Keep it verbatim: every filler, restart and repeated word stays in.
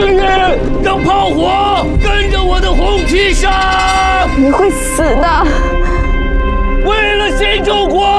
让炮火跟着我的红旗上！ 你会死的！ 为了新中国！